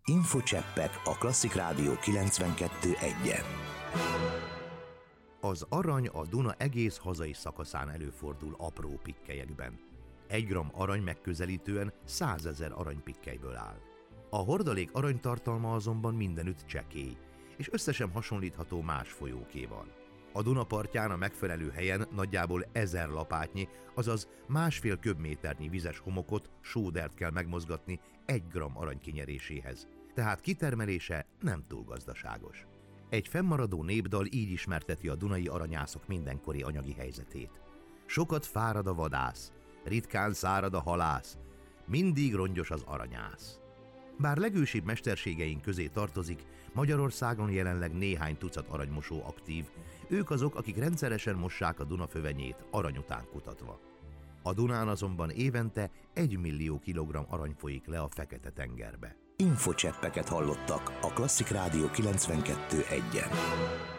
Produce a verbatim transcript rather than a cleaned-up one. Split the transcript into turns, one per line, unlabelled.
Infocseppek a Klasszik Rádió kilencvenkettő egyen.
Az arany a Duna egész hazai szakaszán előfordul apró pikkelyekben. Egy gramm arany megközelítően százezer aranypikkelyből áll. A hordalék aranytartalma azonban mindenütt csekély, és össze sem hasonlítható más folyókéval. A Duna partján a megfelelő helyen nagyjából ezer lapátnyi, azaz másfél köbméternyi vizes homokot, sódert kell megmozgatni egy gramm arany kinyeréséhez, tehát kitermelése nem túl gazdaságos. Egy fennmaradó népdal így ismerteti a dunai aranyászok mindenkori anyagi helyzetét. Sokat fárad a vadász, ritkán szárad a halász, mindig rongyos az aranyász. Bár legősibb mesterségeink közé tartozik, Magyarországon jelenleg néhány tucat aranymosó aktív, ők azok, akik rendszeresen mossák a Duna fövenyét arany után kutatva. A Dunán azonban évente egy millió kilogramm arany folyik le a Fekete-tengerbe.
Infocseppeket hallottak a Klasszik Rádió kilencvenkettő egyen.